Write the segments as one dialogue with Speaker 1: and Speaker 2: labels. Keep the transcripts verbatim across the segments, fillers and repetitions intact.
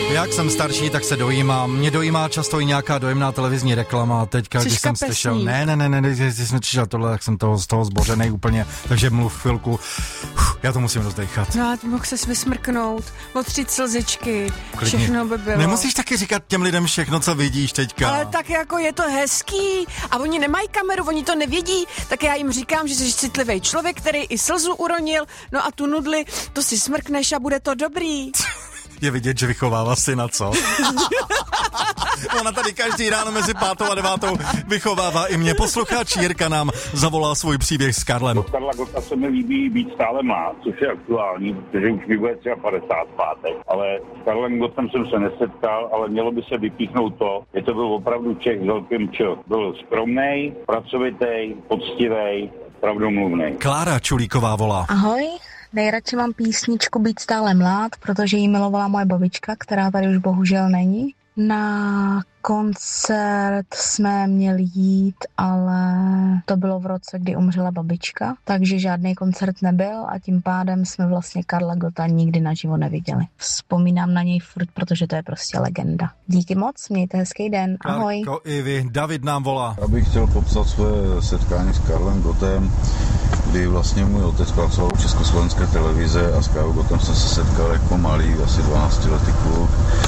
Speaker 1: Jak jsem starší, tak se dojímám. Mě dojímá často i nějaká dojemná televizní reklama. Teďka, když jsem slyšel, ne, ne, ne, ne, když jsem slyšel tohle, tak jsem toho, z toho zbořenej úplně, takže mluv chvilku. Uf, já to musím rozdechat.
Speaker 2: No a ty mohl ses vysmrknout, otřít slzičky,
Speaker 1: Klidně.
Speaker 2: Všechno by bylo.
Speaker 1: Nemusíš taky říkat těm lidem všechno, co vidíš teďka.
Speaker 2: Ale tak jako je to hezký a oni nemají kameru, oni to nevědí, tak já jim říkám, že jsi citlivý člověk, který i slzu uronil, no a tu nudli, to si smrkneš a bude to dobrý.
Speaker 1: Je vidět, že vychovává syna, co? Ona tady každý ráno mezi pátou a devátou vychovává i mě. Posluchač Jirka nám zavolal svůj příběh s Karlem.
Speaker 3: Od Karla Gotta se mi líbí být stále mlád, což je aktuální, protože už mi bude třeba padesát pátek. Ale s Karlem Gottem jsem se nesetkal, ale mělo by se vypíchnout to, že to byl opravdu Čech s velkým Č. Byl skromnej, pracovitej, poctivej, pravdomluvnej.
Speaker 1: Klára Čulíková volá.
Speaker 4: Ahoj. Nejradši mám písničku Být stále mlád, protože ji milovala moje babička, která tady už bohužel není. Na koncert jsme měli jít, ale to bylo v roce, kdy umřela babička, takže žádný koncert nebyl a tím pádem jsme vlastně Karla Gotta nikdy naživo neviděli. Vzpomínám na něj furt, protože to je prostě legenda. Díky moc, mějte hezký den, ahoj.
Speaker 1: Karko, i vy, David nám volá.
Speaker 5: Já bych chtěl popsat své setkání s Karlem Gottem, kdy vlastně můj otec pracoval u Československé televize a s Karlem Gottem jsem se setkal jako malý, asi dvanáctiletý kluk.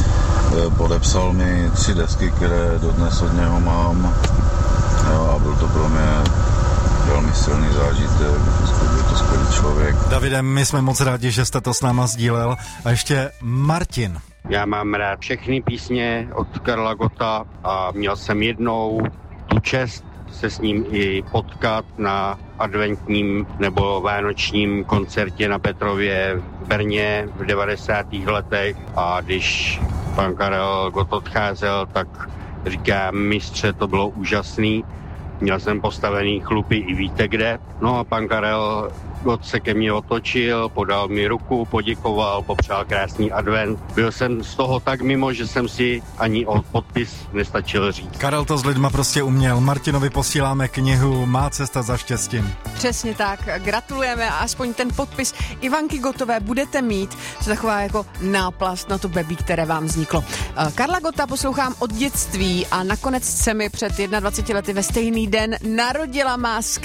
Speaker 5: Podepsal mi tři desky, které dodnes od něho mám. Jo, a byl to pro mě velmi silný zážitek, je to skvělý člověk.
Speaker 1: Davide, my jsme moc rádi, že jste to s náma sdílel. A ještě Martin.
Speaker 6: Já mám rád všechny písně od Karla Gotta a měl jsem jednou tu čest se s ním i potkat na adventním nebo vánočním koncertě na Petrově v Brně v devadesátých letech a když pan Karel Gott odcházel, tak říkám, mistře, to bylo úžasný. Měl jsem postavený chlupy i víte kde. No a pan Karel Gott se ke mně otočil, podal mi ruku, poděkoval, popřál krásný advent. Byl jsem z toho tak mimo, že jsem si ani o podpis nestačil říct.
Speaker 1: Karel to s lidma prostě uměl. Martinovi posíláme knihu Má cesta za štěstím.
Speaker 2: Přesně tak, gratulujeme a aspoň ten podpis Ivanky Gottové budete mít. To taková jako náplast na to bebí, které vám vzniklo. Karla Gotta poslouchám od dětství a nakonec se mi před dvaceti jednou lety ve stejný den narodila má